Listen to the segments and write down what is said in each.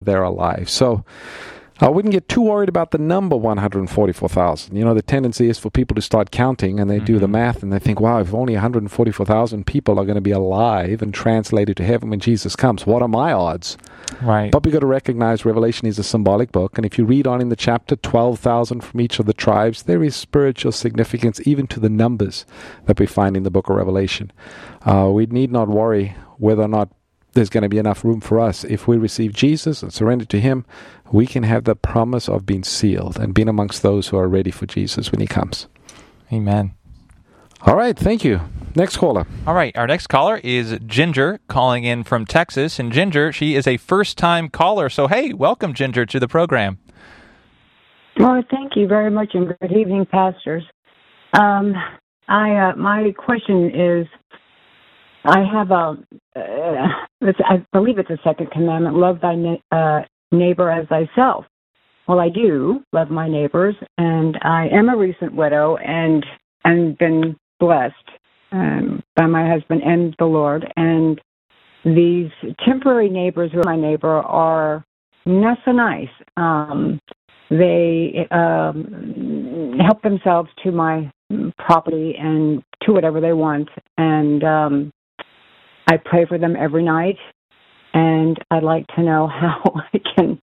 they're alive. So I wouldn't get too worried about the number 144,000. You know, the tendency is for people to start counting, and they do the math, and they think, wow, if only 144,000 people are going to be alive and translated to heaven when Jesus comes, what are my odds? Right. But we've got to recognize Revelation is a symbolic book, and if you read on in the chapter, 12,000 from each of the tribes, there is spiritual significance even to the numbers that we find in the book of Revelation. We need not worry whether or not there's going to be enough room for us. If we receive Jesus and surrender to Him, we can have the promise of being sealed and being amongst those who are ready for Jesus when He comes. Amen. All right, thank you. Next caller. All right, our next caller is Ginger, calling in from Texas. And Ginger, she is a first-time caller. So, hey, welcome, Ginger, to the program. Well, thank you very much, and good evening, pastors. My question is, I have I believe it's a second commandment, love thy neighbor as thyself. Well, I do love my neighbors, and I am a recent widow and been blessed by my husband and the Lord. And these temporary neighbors who are my neighbor are not so nice. They help themselves to my property and to whatever they want, and I pray for them every night, and I'd like to know how I can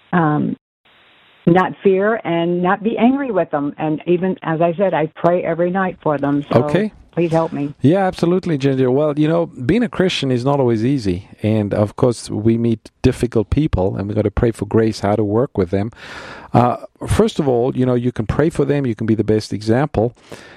not fear and not be angry with them. And even, as I said, I pray every night for them. So okay. Please help me. Yeah, absolutely, Ginger. Well, you know, being a Christian is not always easy. And, of course, we meet difficult people, and we've got to pray for grace, how to work with them. First of all, you know, you can pray for them. You can be the best example.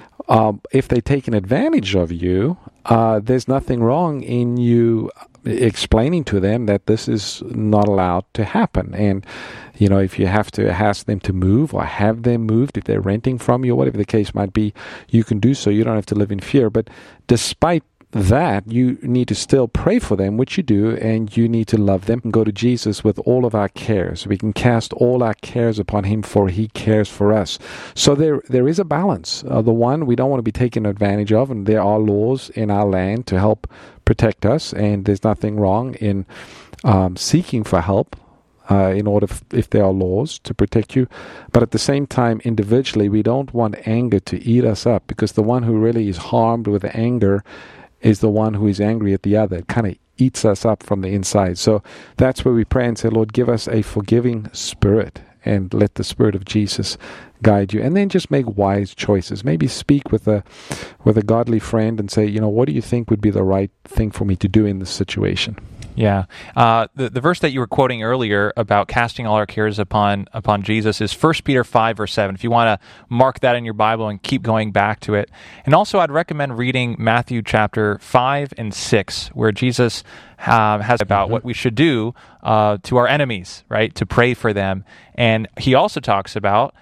If they take an advantage of you, there's nothing wrong in you explaining to them that this is not allowed to happen. And, you know, if you have to ask them to move or have them moved, if they're renting from you, whatever the case might be, you can do so. You don't have to live in fear. But despite that, you need to still pray for them, which you do, and you need to love them and go to Jesus with all of our cares. We can cast all our cares upon Him, for He cares for us. So there is a balance. The one, we don't want to be taken advantage of, and there are laws in our land to help protect us, and there's nothing wrong in seeking for help in order, if there are laws to protect you. But at the same time, individually, we don't want anger to eat us up, because the one who really is harmed with anger is the one who is angry at the other. It kind of eats us up from the inside. So that's where we pray and say, Lord, give us a forgiving spirit, and let the Spirit of Jesus guide you. And then just make wise choices. Maybe speak with a godly friend and say, you know, what do you think would be the right thing for me to do in this situation? Yeah. The verse that you were quoting earlier about casting all our cares upon Jesus is 1 Peter 5, verse 7. If you want to mark that in your Bible and keep going back to it. And also, I'd recommend reading Matthew chapter 5 and 6, where Jesus has about what we should do to our enemies, right, to pray for them. And he also talks about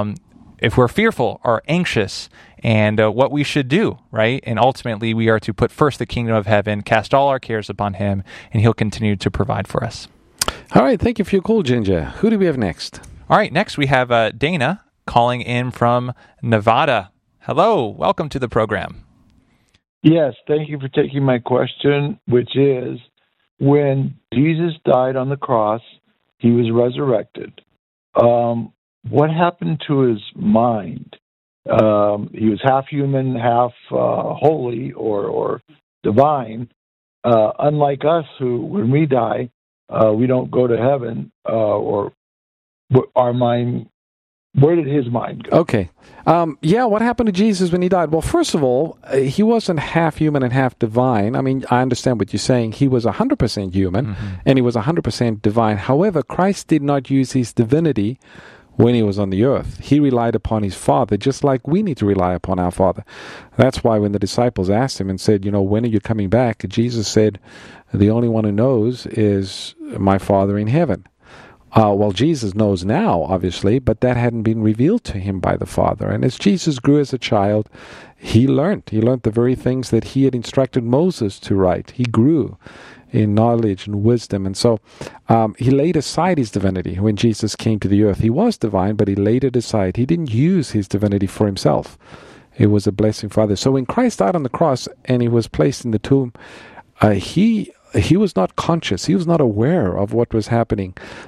if we're fearful or anxious, and what we should do, right? And ultimately, we are to put first the kingdom of heaven, cast all our cares upon Him, and He'll continue to provide for us. All right, thank you for your call, Ginger. Who do we have next? All right, next we have Dana calling in from Nevada. Hello, welcome to the program. Yes, thank you for taking my question, which is, when Jesus died on the cross, He was resurrected. What happened to His mind? He was half human, half holy or divine. Unlike us, who, when we die, we don't go to heaven, or our mind. Where did His mind go? Okay. What happened to Jesus when He died? Well, first of all, He wasn't half human and half divine. I mean, I understand what you're saying. He was 100% human, and He was 100% divine. However, Christ did not use His divinity when He was on the earth. He relied upon His Father, just like we need to rely upon our Father. That's why when the disciples asked Him and said, you know, when are you coming back? Jesus said, the only one who knows is my Father in heaven. Well, Jesus knows now, obviously, but that hadn't been revealed to Him by the Father. And as Jesus grew as a child, He learned. He learned the very things that He had instructed Moses to write. He grew in knowledge and wisdom. And so He laid aside His divinity when Jesus came to the earth. He was divine, but He laid it aside. He didn't use His divinity for Himself. It was a blessing for others. So when Christ died on the cross and He was placed in the tomb, He was not conscious. He was not aware of what was happening.